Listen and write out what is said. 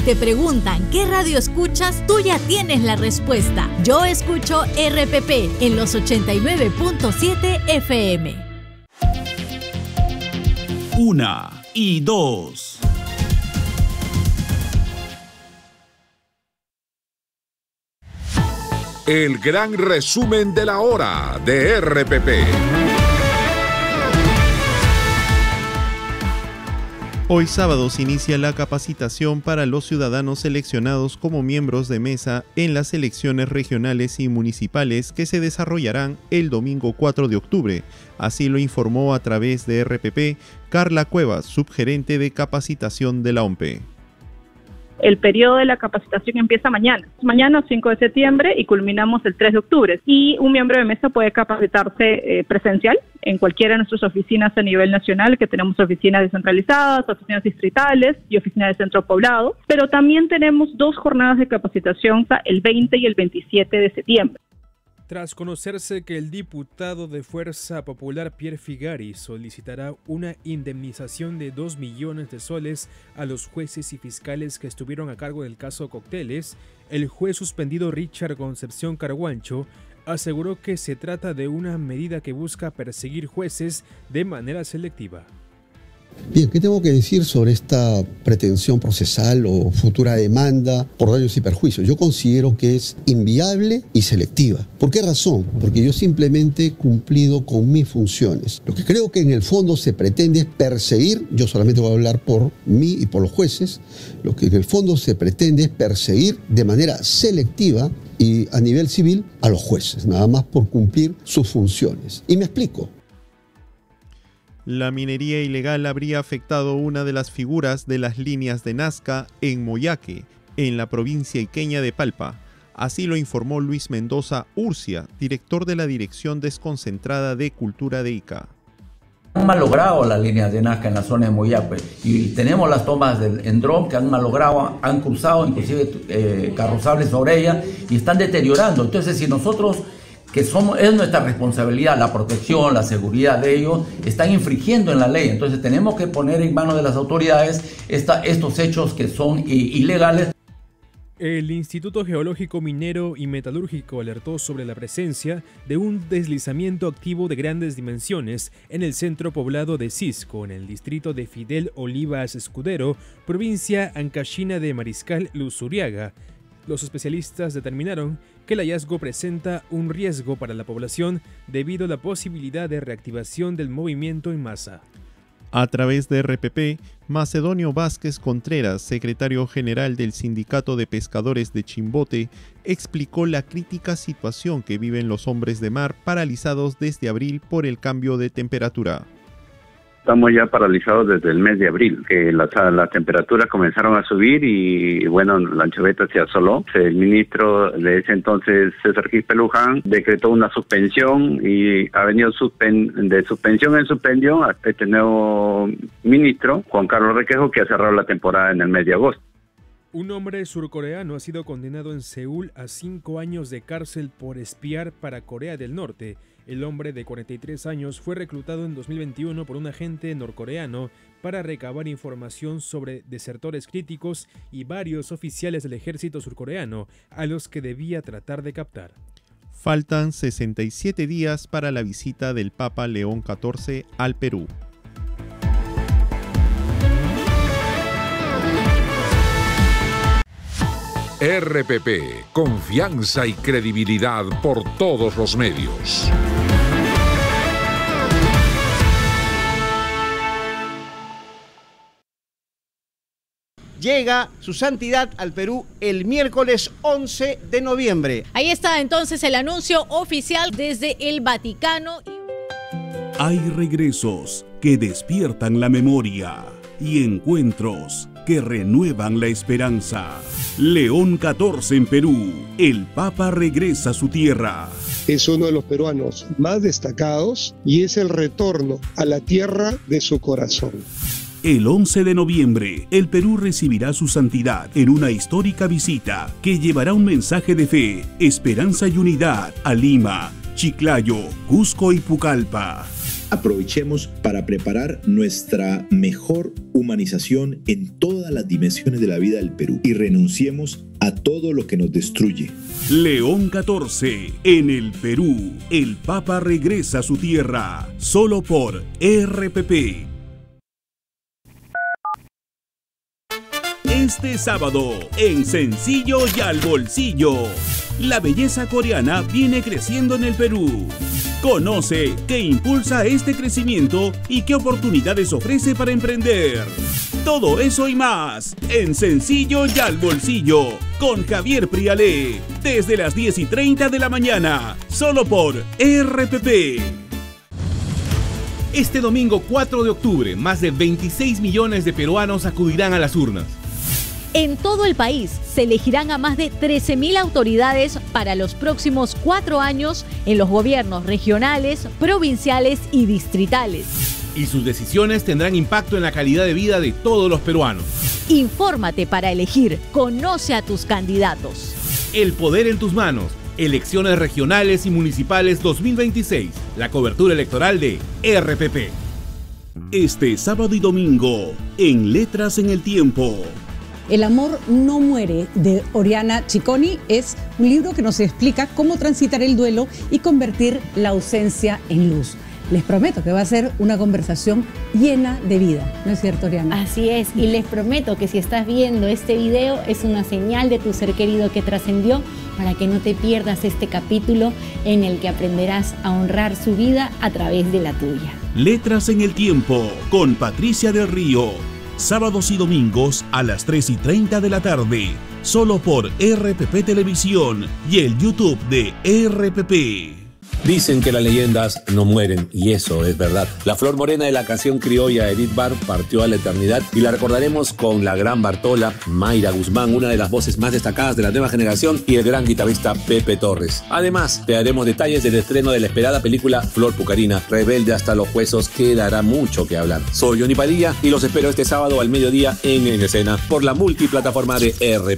te preguntan qué radio escuchas, tú ya tienes la respuesta. Yo escucho RPP en los 89.7 FM. 1 y 2. El gran resumen de la hora de RPP. Hoy sábado se inicia la capacitación para los ciudadanos seleccionados como miembros de mesa en las elecciones regionales y municipales que se desarrollarán el domingo 4 de octubre. Así lo informó a través de RPP Carla Cuevas, subgerente de capacitación de la OMPE. El periodo de la capacitación empieza mañana 5 de septiembre y culminamos el 3 de octubre. Y un miembro de mesa puede capacitarse presencial en cualquiera de nuestras oficinas a nivel nacional, que tenemos oficinas descentralizadas, oficinas distritales y oficinas de centro poblado, pero también tenemos 2 jornadas de capacitación el 20 y el 27 de septiembre. Tras conocerse que el diputado de Fuerza Popular Pierre Figari solicitará una indemnización de 2 millones de soles a los jueces y fiscales que estuvieron a cargo del caso Cócteles, el juez suspendido Richard Concepción Carguancho aseguró que se trata de una medida que busca perseguir jueces de manera selectiva. Bien, ¿qué tengo que decir sobre esta pretensión procesal o futura demanda por daños y perjuicios? Yo considero que es inviable y selectiva. ¿Por qué razón? Porque yo simplemente he cumplido con mis funciones. Lo que creo que en el fondo se pretende es perseguir, yo solamente voy a hablar por mí y por los jueces, lo que en el fondo se pretende es perseguir de manera selectiva y a nivel civil a los jueces, nada más por cumplir sus funciones. Y me explico. La minería ilegal habría afectado una de las figuras de las líneas de Nazca en Moyaque, en la provincia iqueña de Palpa. Así lo informó Luis Mendoza Urcia, director de la Dirección Desconcentrada de Cultura de Ica. Han malogrado las líneas de Nazca en la zona de Moyape y tenemos las tomas en dron que han malogrado, han cruzado inclusive carrozables sobre ella y están deteriorando. Entonces, si nosotros es nuestra responsabilidad la protección, la seguridad de ellos, están infringiendo en la ley. Entonces tenemos que poner en manos de las autoridades estos hechos que son ilegales. El Instituto Geológico Minero y Metalúrgico alertó sobre la presencia de un deslizamiento activo de grandes dimensiones en el centro poblado de Cisco, en el distrito de Fidel Olivas Escudero, provincia Ancaxina de Mariscal Luzuriaga. Los especialistas determinaron que el hallazgo presenta un riesgo para la población debido a la posibilidad de reactivación del movimiento en masa. A través de RPP, Macedonio Vázquez Contreras, secretario general del Sindicato de Pescadores de Chimbote, explicó la crítica situación que viven los hombres de mar paralizados desde abril por el cambio de temperatura. Estamos ya paralizados desde el mes de abril, que las temperaturas comenzaron a subir y bueno, la anchoveta se asoló. El ministro de ese entonces, César Quispe Luján, decretó una suspensión y ha venido de suspensión en suspensión hasta este nuevo ministro, Juan Carlos Requejo, que ha cerrado la temporada en el mes de agosto. Un hombre surcoreano ha sido condenado en Seúl a 5 años de cárcel por espiar para Corea del Norte. El hombre de 43 años fue reclutado en 2021 por un agente norcoreano para recabar información sobre desertores críticos y varios oficiales del ejército surcoreano a los que debía tratar de captar. Faltan 67 días para la visita del Papa León XIV al Perú. RPP, confianza y credibilidad por todos los medios. Llega su santidad al Perú el miércoles 11 de noviembre. Ahí está entonces el anuncio oficial desde el Vaticano. Hay regresos que despiertan la memoria y encuentros que renuevan la esperanza. León XIV en Perú. El Papa regresa a su tierra. Es uno de los peruanos más destacados y es el retorno a la tierra de su corazón. El 11 de noviembre, el Perú recibirá su santidad en una histórica visita que llevará un mensaje de fe, esperanza y unidad a Lima, Chiclayo, Cusco y Pucallpa. aprovechemos para preparar nuestra mejor humanización en todas las dimensiones de la vida del Perú y renunciemos a todo lo que nos destruye. León XIV, en el Perú, el Papa regresa a su tierra, solo por RPP. Este sábado, en Sencillo y al Bolsillo, la belleza coreana viene creciendo en el Perú. Conoce qué impulsa este crecimiento y qué oportunidades ofrece para emprender. Todo eso y más en Sencillo y al Bolsillo con Javier Prialé desde las 10:30 de la mañana, solo por RPP. Este domingo 4 de octubre, más de 26 millones de peruanos acudirán a las urnas. En todo el país se elegirán a más de 13.000 autoridades para los próximos 4 años en los gobiernos regionales, provinciales y distritales. Y sus decisiones tendrán impacto en la calidad de vida de todos los peruanos. Infórmate para elegir, conoce a tus candidatos. El poder en tus manos. Elecciones regionales y municipales 2026. La cobertura electoral de RPP. Este sábado y domingo, en Letras en el Tiempo. El amor no muere, de Oriana Cicconi, es un libro que nos explica cómo transitar el duelo y convertir la ausencia en luz. Les prometo que va a ser una conversación llena de vida, ¿no es cierto, Oriana? Así es, y les prometo que si estás viendo este video es una señal de tu ser querido que trascendió, para que no te pierdas este capítulo en el que aprenderás a honrar su vida a través de la tuya. Letras en el Tiempo, con Patricia del Río. Sábados y domingos a las 3:30 de la tarde, solo por RPP Televisión y el YouTube de RPP. Dicen que las leyendas no mueren, y eso es verdad. La flor morena de la canción criolla Edith Bar partió a la eternidad y la recordaremos con la gran Bartola, Mayra Guzmán, una de las voces más destacadas de la nueva generación, y el gran guitarrista Pepe Torres. Además, te daremos detalles del estreno de la esperada película Flor Pucarina, rebelde hasta los huesos, que dará mucho que hablar. Soy Johnny Padilla y los espero este sábado al mediodía en Escena por la multiplataforma de RPP.